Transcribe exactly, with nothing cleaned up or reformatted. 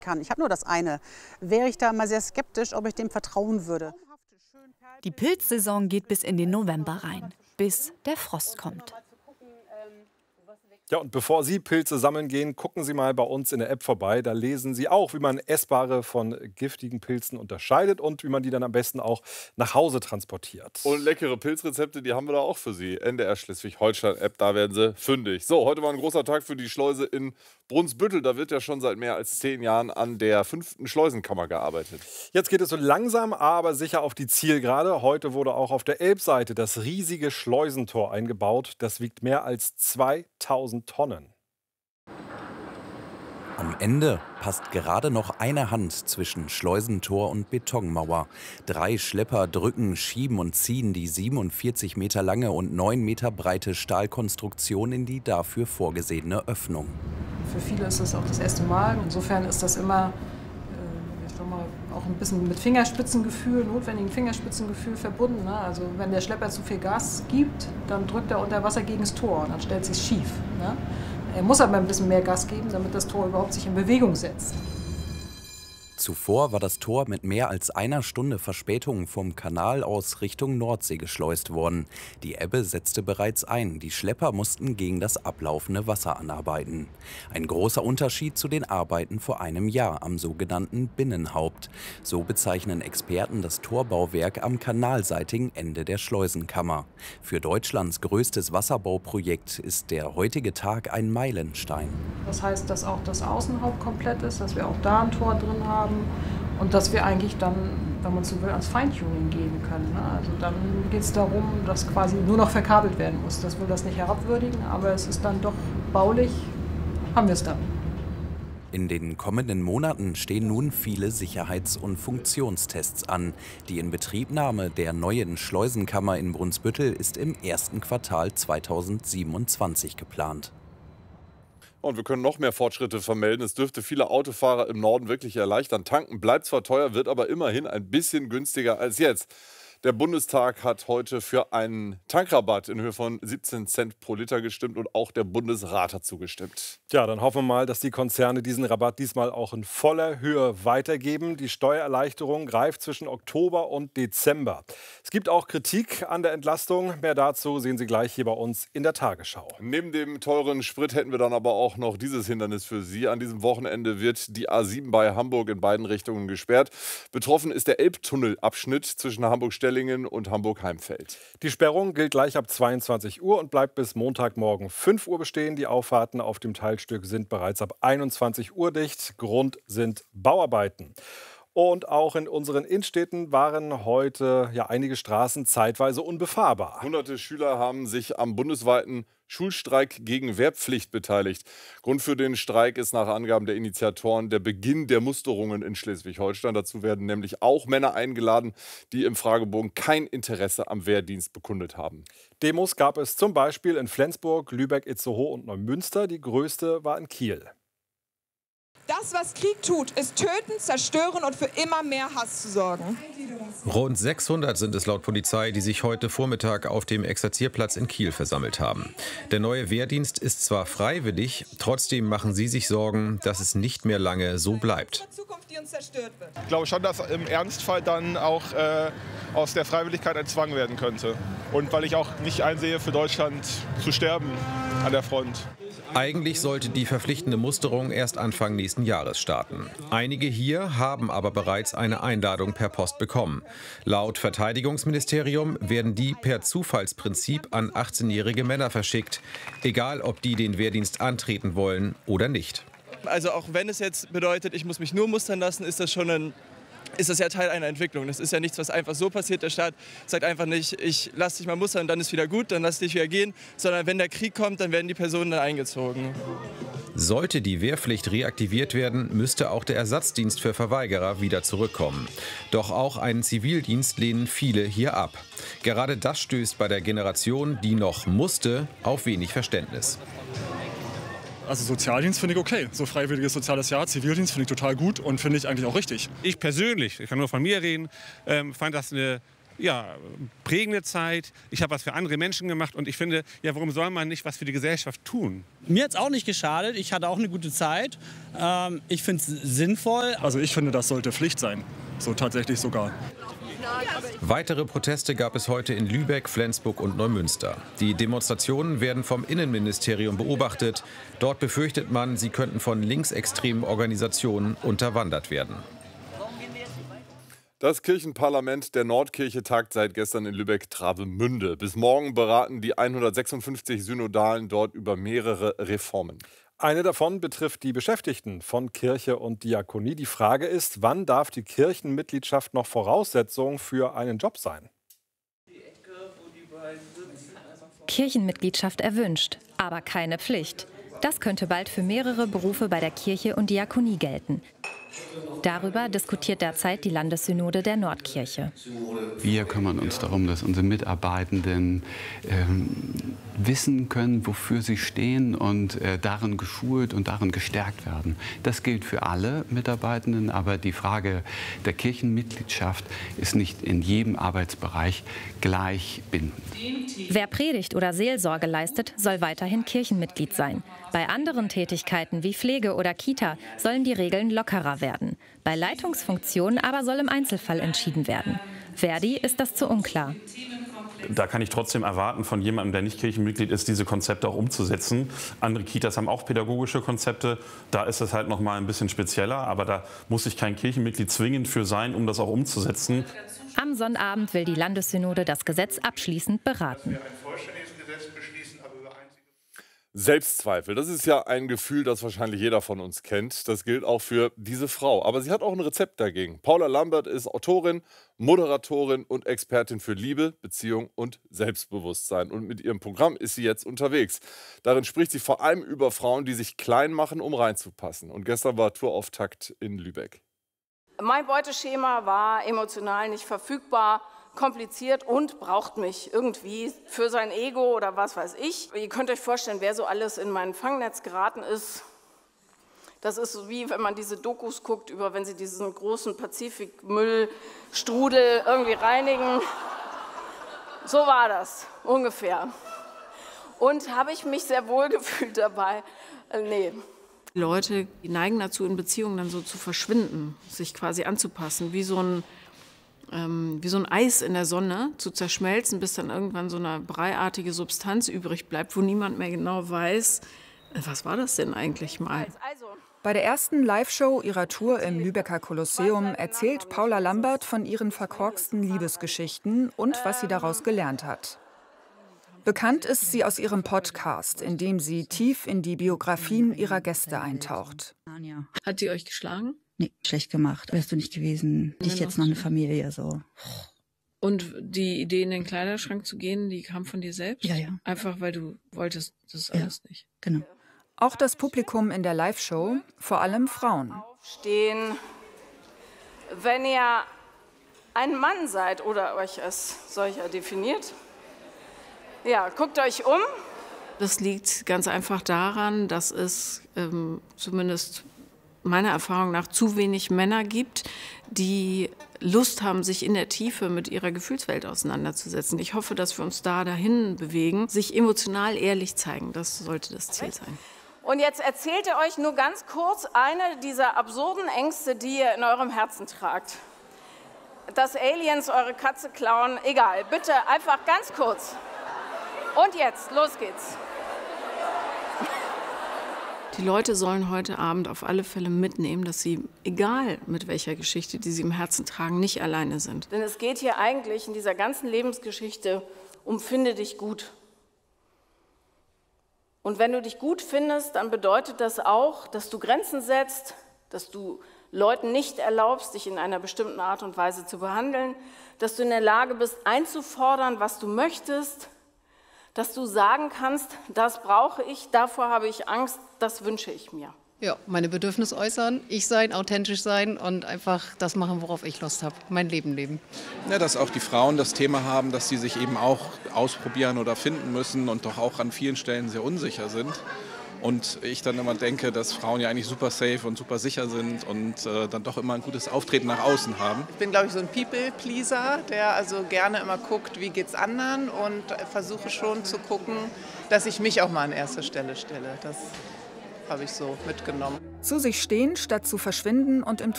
kann. Ich habe nur das eine. Wäre ich da mal sehr skeptisch, ob ich dem vertrauen würde. Die Pilzsaison geht bis in den November rein, bis der Frost kommt. Ja, und bevor Sie Pilze sammeln gehen, gucken Sie mal bei uns in der App vorbei. Da lesen Sie auch, wie man essbare von giftigen Pilzen unterscheidet und wie man die dann am besten auch nach Hause transportiert. Und leckere Pilzrezepte, die haben wir da auch für Sie. N D R Schleswig-Holstein-App, da werden Sie fündig. So, heute war ein großer Tag für die Schleuse in Brunsbüttel. Da wird ja schon seit mehr als zehn Jahren an der fünften Schleusenkammer gearbeitet. Jetzt geht es so langsam, aber sicher auf die Zielgerade. Heute wurde auch auf der Elbseite das riesige Schleusentor eingebaut. Das wiegt mehr als zweitausend Tonnen. Am Ende passt gerade noch eine Hand zwischen Schleusentor und Betonmauer. Drei Schlepper drücken, schieben und ziehen die siebenundvierzig Meter lange und neun Meter breite Stahlkonstruktion in die dafür vorgesehene Öffnung. Für viele ist das auch das erste Mal. Insofern ist das immer äh, ich sag mal, auch ein bisschen mit Fingerspitzengefühl, notwendigen Fingerspitzengefühl verbunden. Ne? Also wenn der Schlepper zu viel Gas gibt, dann drückt er unter Wasser gegen das Tor und dann stellt es sich schief. Ne? Er muss aber ein bisschen mehr Gas geben, damit das Tor überhaupt sich in Bewegung setzt. Zuvor war das Tor mit mehr als einer Stunde Verspätung vom Kanal aus Richtung Nordsee geschleust worden. Die Ebbe setzte bereits ein. Die Schlepper mussten gegen das ablaufende Wasser anarbeiten. Ein großer Unterschied zu den Arbeiten vor einem Jahr am sogenannten Binnenhaupt. So bezeichnen Experten das Torbauwerk am kanalseitigen Ende der Schleusenkammer. Für Deutschlands größtes Wasserbauprojekt ist der heutige Tag ein Meilenstein. Das heißt, dass auch das Außenhaupt komplett ist, dass wir auch da ein Tor drin haben. Und dass wir eigentlich dann, wenn man so will, ans Feintuning gehen können. Also dann geht es darum, dass quasi nur noch verkabelt werden muss. Das will das nicht herabwürdigen, aber es ist dann doch baulich, haben wir es dann. In den kommenden Monaten stehen nun viele Sicherheits- und Funktionstests an. Die Inbetriebnahme der neuen Schleusenkammer in Brunsbüttel ist im ersten Quartal zweitausendsiebenundzwanzig geplant. Und wir können noch mehr Fortschritte vermelden. Es dürfte viele Autofahrer im Norden wirklich erleichtern. Tanken bleibt zwar teuer, wird aber immerhin ein bisschen günstiger als jetzt. Der Bundestag hat heute für einen Tankrabatt in Höhe von siebzehn Cent pro Liter gestimmt und auch der Bundesrat hat zugestimmt. Ja, dann hoffen wir mal, dass die Konzerne diesen Rabatt diesmal auch in voller Höhe weitergeben. Die Steuererleichterung greift zwischen Oktober und Dezember. Es gibt auch Kritik an der Entlastung. Mehr dazu sehen Sie gleich hier bei uns in der Tagesschau. Neben dem teuren Sprit hätten wir dann aber auch noch dieses Hindernis für Sie. An diesem Wochenende wird die A sieben bei Hamburg in beiden Richtungen gesperrt. Betroffen ist der Elbtunnelabschnitt zwischen Hamburg-Stellingen und Hamburg-Heimfeld. Die Sperrung gilt gleich ab zweiundzwanzig Uhr und bleibt bis Montagmorgen fünf Uhr bestehen. Die Auffahrten auf dem Teilstück sind bereits ab einundzwanzig Uhr dicht. Grund sind Bauarbeiten. Und auch in unseren Innenstädten waren heute ja einige Straßen zeitweise unbefahrbar. Hunderte Schüler haben sich am bundesweiten Schulstreik gegen Wehrpflicht beteiligt. Grund für den Streik ist nach Angaben der Initiatoren der Beginn der Musterungen in Schleswig-Holstein. Dazu werden nämlich auch Männer eingeladen, die im Fragebogen kein Interesse am Wehrdienst bekundet haben. Demos gab es zum Beispiel in Flensburg, Lübeck, Itzehoe und Neumünster. Die größte war in Kiel. Das, was Krieg tut, ist töten, zerstören und für immer mehr Hass zu sorgen. Rund sechshundert sind es laut Polizei, die sich heute Vormittag auf dem Exerzierplatz in Kiel versammelt haben. Der neue Wehrdienst ist zwar freiwillig, trotzdem machen sie sich Sorgen, dass es nicht mehr lange so bleibt. Ich glaube schon, dass im Ernstfall dann auch äh, aus der Freiwilligkeit ein Zwang werden könnte. Und weil ich auch nicht einsehe, für Deutschland zu sterben an der Front. Eigentlich sollte die verpflichtende Musterung erst Anfang nächsten Jahres starten. Einige hier haben aber bereits eine Einladung per Post bekommen. Laut Verteidigungsministerium werden die per Zufallsprinzip an achtzehnjährige Männer verschickt, egal ob die den Wehrdienst antreten wollen oder nicht. Also auch wenn es jetzt bedeutet, ich muss mich nur mustern lassen, ist das schon ein ist das ja Teil einer Entwicklung. Das ist ja nichts, was einfach so passiert. Der Staat sagt einfach nicht, ich lass dich mal mustern, dann ist wieder gut, dann lass dich wieder gehen. Sondern wenn der Krieg kommt, dann werden die Personen dann eingezogen. Sollte die Wehrpflicht reaktiviert werden, müsste auch der Ersatzdienst für Verweigerer wieder zurückkommen. Doch auch einen Zivildienst lehnen viele hier ab. Gerade das stößt bei der Generation, die noch musste, auf wenig Verständnis. Also Sozialdienst finde ich okay. So freiwilliges soziales Jahr, Zivildienst finde ich total gut und finde ich eigentlich auch richtig. Ich persönlich, ich kann nur von mir reden, ähm, fand das eine ja, prägende Zeit. Ich habe was für andere Menschen gemacht und ich finde, ja, warum soll man nicht was für die Gesellschaft tun? Mir hat es auch nicht geschadet. Ich hatte auch eine gute Zeit. Ähm, ich finde es sinnvoll. Also ich finde, das sollte Pflicht sein. So tatsächlich sogar. Weitere Proteste gab es heute in Lübeck, Flensburg und Neumünster. Die Demonstrationen werden vom Innenministerium beobachtet. Dort befürchtet man, sie könnten von linksextremen Organisationen unterwandert werden. Das Kirchenparlament der Nordkirche tagt seit gestern in Lübeck-Travemünde. Bis morgen beraten die hundertsechsundfünfzig Synodalen dort über mehrere Reformen. Eine davon betrifft die Beschäftigten von Kirche und Diakonie. Die Frage ist, wann darf die Kirchenmitgliedschaft noch Voraussetzung für einen Job sein? Kirchenmitgliedschaft erwünscht, aber keine Pflicht. Das könnte bald für mehrere Berufe bei der Kirche und Diakonie gelten. Darüber diskutiert derzeit die Landessynode der Nordkirche. Wir kümmern uns darum, dass unsere Mitarbeitenden ähm, wissen können, wofür sie stehen und äh, darin geschult und darin gestärkt werden. Das gilt für alle Mitarbeitenden, aber die Frage der Kirchenmitgliedschaft ist nicht in jedem Arbeitsbereich gleich bindend. Wer predigt oder Seelsorge leistet, soll weiterhin Kirchenmitglied sein. Bei anderen Tätigkeiten wie Pflege oder Kita sollen die Regeln lockerer werden. Bei Leitungsfunktionen aber soll im Einzelfall entschieden werden. Verdi ist das zu unklar. Da kann ich trotzdem erwarten, von jemandem, der nicht Kirchenmitglied ist, diese Konzepte auch umzusetzen. Andere Kitas haben auch pädagogische Konzepte. Da ist es halt noch mal ein bisschen spezieller. Aber da muss ich kein Kirchenmitglied zwingend für sein, um das auch umzusetzen. Am Sonnabend will die Landessynode das Gesetz abschließend beraten. Selbstzweifel, das ist ja ein Gefühl, das wahrscheinlich jeder von uns kennt. Das gilt auch für diese Frau. Aber sie hat auch ein Rezept dagegen. Paula Lambert ist Autorin, Moderatorin und Expertin für Liebe, Beziehung und Selbstbewusstsein. Und mit ihrem Programm ist sie jetzt unterwegs. Darin spricht sie vor allem über Frauen, die sich klein machen, um reinzupassen. Und gestern war Tourauftakt in Lübeck. Mein Beuteschema war emotional nicht verfügbar, kompliziert und braucht mich irgendwie für sein Ego oder was weiß ich. Ihr könnt euch vorstellen, wer so alles in mein Fangnetz geraten ist. Das ist so wie, wenn man diese Dokus guckt, über wenn sie diesen großen Pazifikmüllstrudel irgendwie reinigen. So war das ungefähr. Und habe ich mich sehr wohl gefühlt dabei? Äh, nee. Leute die neigen dazu, in Beziehungen dann so zu verschwinden, sich quasi anzupassen, wie so ein Ähm, wie so ein Eis in der Sonne zu zerschmelzen, bis dann irgendwann so eine breiartige Substanz übrig bleibt, wo niemand mehr genau weiß, was war das denn eigentlich mal. Bei der ersten Live-Show ihrer Tour im Lübecker Kolosseum erzählt Paula Lambert von ihren verkorksten Liebesgeschichten und was sie daraus gelernt hat. Bekannt ist sie aus ihrem Podcast, in dem sie tief in die Biografien ihrer Gäste eintaucht. Hat die euch geschlagen? Nee, schlecht gemacht. Wärst du nicht gewesen. Nicht jetzt noch eine Familie, so. Und die Idee, in den Kleiderschrank zu gehen, die kam von dir selbst? Ja, ja. Einfach, weil du wolltest das alles ja, nicht? Genau. Auch das Publikum in der Live-Show, vor allem Frauen. Aufstehen, wenn ihr ein Mann seid oder euch als solcher definiert. Ja, guckt euch um. Das liegt ganz einfach daran, dass es ähm, zumindest meiner Erfahrung nach zu wenig Männer gibt, die Lust haben, sich in der Tiefe mit ihrer Gefühlswelt auseinanderzusetzen. Ich hoffe, dass wir uns da dahin bewegen, sich emotional ehrlich zeigen. Das sollte das Ziel sein. Und jetzt erzählt ihr euch nur ganz kurz eine dieser absurden Ängste, die ihr in eurem Herzen tragt. Dass Aliens eure Katze klauen, egal. Bitte einfach ganz kurz. Und jetzt, los geht's. Die Leute sollen heute Abend auf alle Fälle mitnehmen, dass sie, egal mit welcher Geschichte, die sie im Herzen tragen, nicht alleine sind. Denn es geht hier eigentlich in dieser ganzen Lebensgeschichte um finde dich gut. Und wenn du dich gut findest, dann bedeutet das auch, dass du Grenzen setzt, dass du Leuten nicht erlaubst, dich in einer bestimmten Art und Weise zu behandeln, dass du in der Lage bist, einzufordern, was du möchtest, dass du sagen kannst, das brauche ich, davor habe ich Angst, das wünsche ich mir. Ja, meine Bedürfnisse äußern, ich sein, authentisch sein und einfach das machen, worauf ich Lust habe, mein Leben leben. Ja, dass auch die Frauen das Thema haben, dass sie sich eben auch ausprobieren oder finden müssen und doch auch an vielen Stellen sehr unsicher sind. Und ich dann immer denke, dass Frauen ja eigentlich super safe und super sicher sind und äh, dann doch immer ein gutes Auftreten nach außen haben. Ich bin, glaube ich, so ein People-Pleaser, der also gerne immer guckt, wie geht's anderen und versuche schon zu gucken, dass ich mich auch mal an erste Stelle stelle. Das habe ich so mitgenommen. Zu sich stehen, statt zu verschwinden und im